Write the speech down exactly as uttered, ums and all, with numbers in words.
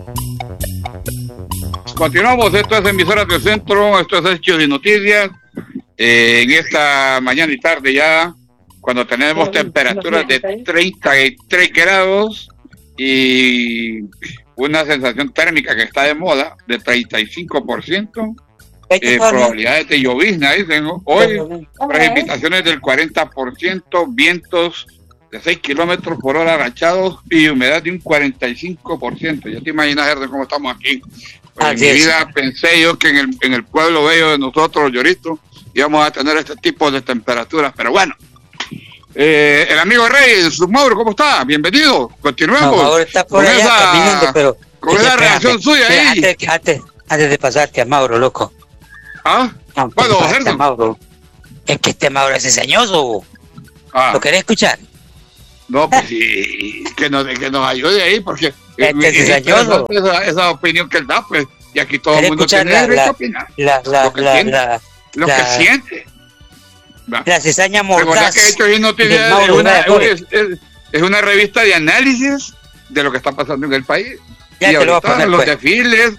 Continuamos, esto es Emisoras del Centro, esto es Hechos y Noticias, eh, en esta mañana y tarde ya, cuando tenemos sí, temperaturas de treinta y tres grados y una sensación térmica que está de moda de treinta y cinco por ciento, eh, probabilidades de llovizna, dicen hoy, precipitaciones del cuarenta por ciento, vientos de seis kilómetros por hora agachados y humedad de un cuarenta y cinco por ciento. Ya te imaginas, Gerson, cómo estamos aquí. Pues en mi vida pensé yo que en el, en el pueblo bello de nosotros, los Lloritos, íbamos a tener este tipo de temperaturas, pero bueno. Eh, el amigo Rey, Mauro, ¿cómo está? Bienvenido, continuemos. No, Mauro está por con allá esa, caminando, pero... con esa reacción suya ahí. Antes, antes, antes de pasarte a Mauro, loco. ¿Ah? Antes Bueno, de pasarte a Gerson. Mauro. Es que este Mauro es enseñoso. Ah. ¿Lo querés escuchar? No, pues sí, que nos, que nos ayude ahí, porque Este es enseñoso. Esa, esa opinión que él da, pues, y aquí todo el mundo escuchar tiene la, derecho la, a opinar. La, la, lo que, la, siente, la, lo la, que siente. ¿Va? La cizaña Recordá mordaz. que Hechos y Noticias es una, es, es, es una revista de análisis de lo que está pasando en el país. Ya y te lo voy a poner, los pues. desfiles